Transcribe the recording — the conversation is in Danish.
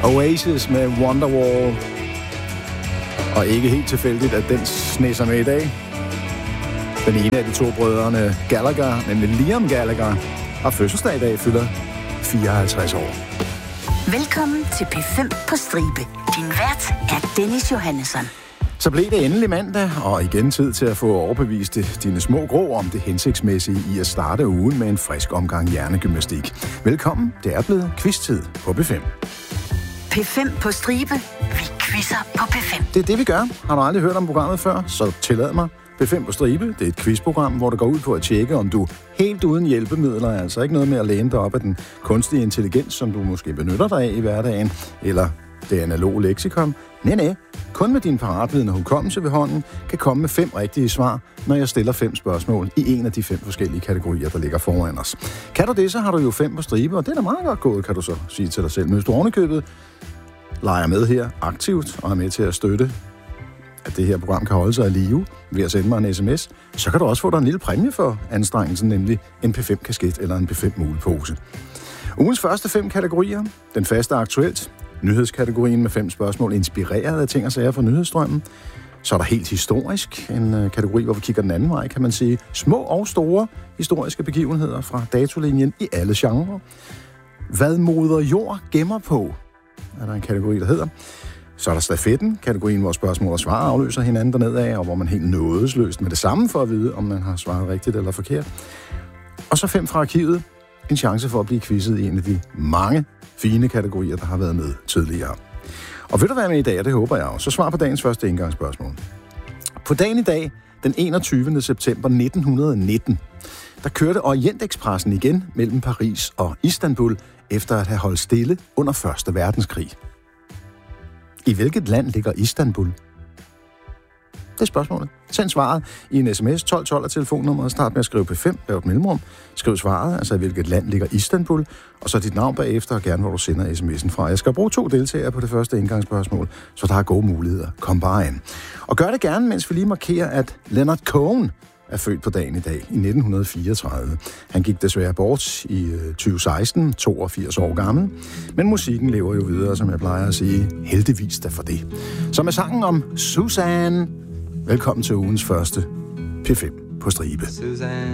Oasis med Wonderwall. Og ikke helt tilfældigt, at den sneser med i dag. Den ene af de to brødrene Gallagher, nemlig Liam Gallagher, har fødselsdag i dag, fylder 54 år. Velkommen til P5 på stribe. Din vært er Dennis Johannesson. Så blev det endelig mandag, og igen tid til at få overbevist dine små grå om det hensigtsmæssige i at starte ugen med en frisk omgang hjernegymnastik. Velkommen, det er blevet quiz-tid på P5. P5 på stribe. Vi quizzer på P5. Det er det, vi gør. Har du aldrig hørt om programmet før, så tillad mig. P5 på stribe, det er et quizprogram, hvor det går ud på at tjekke, om du helt uden hjælpemidler, altså ikke noget med at læne dig op af den kunstige intelligens, som du måske benytter dig af i hverdagen, eller det analoge leksikon. Nej, kun med din paratvidende hukommelse ved hånden, kan komme med 5 rigtige svar, når jeg stiller 5 spørgsmål i en af de 5 forskellige kategorier, der ligger foran os. Kan du det, så har du jo 5 på stribe, og det er da meget godt gået, kan du så sige til dig selv. Men hvis du ovenikøbet leger med her aktivt og er med til at støtte, at det her program kan holde sig i live ved at sende mig en sms, så kan du også få dig en lille præmie for anstrengelsen, nemlig en P5-kasket eller en P5-mulepose. Ugens første 5 kategorier. Den faste aktuelt. Nyhedskategorien med 5 spørgsmål inspireret af ting og sager fra nyhedsstrømmen. Så er der helt historisk en kategori, hvor vi kigger den anden vej, kan man sige. Små og store historiske begivenheder fra datolinjen i alle genrer. Hvad moder jord gemmer på, er der en kategori, der hedder. Så er der stafetten, kategorien, hvor spørgsmål og svar afløser hinanden dernede af, og hvor man helt nådesløst med det samme for at vide, om man har svaret rigtigt eller forkert. Og så 5 fra arkivet. En chance for at blive quizzet i en af de mange fine kategorier, der har været med tidligere. Og vil du være med i dag, og det håber jeg også, så svar på dagens første indgangsspørgsmål. På dagen i dag, den 21. september 1919, der kørte Orientekspressen igen mellem Paris og Istanbul, efter at have holdt stille under 1. verdenskrig. I hvilket land ligger Istanbul? Det er spørgsmålet. Send svaret i en sms 1212 af telefonnummeret. Start med at skrive P5, lav et mellemrum. Skriv svaret, altså i hvilket land ligger Istanbul, og så dit navn bagefter, og gerne hvor du sender sms'en fra. Jeg skal bruge 2 deltagere på det første indgangsspørgsmål, så der er gode muligheder. Kom bare ind. Og gør det gerne, mens vi lige markerer, at Leonard Cohen er født på dagen i dag, i 1934. Han gik desværre bort i 2016, 82 år gammel. Men musikken lever jo videre, som jeg plejer at sige. Heldigvis da for det. Så med sangen om Susanne, velkommen til ugens første P5 på stribe. Susanne.